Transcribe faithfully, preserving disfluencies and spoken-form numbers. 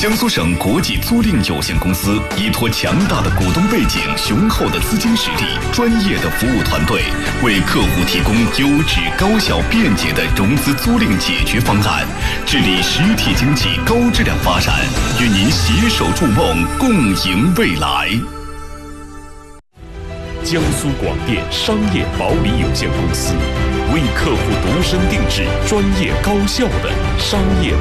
江苏省国际租赁有限公司依托强大的股东背景、雄厚的资金实力、专业的服务团队，为客户提供优质、高效、便捷的融资租赁解决方案，致力实体经济高质量发展，与您携手筑梦，共赢未来。 江苏广电商业保理有限公司为客户度身定制、专业高效的商业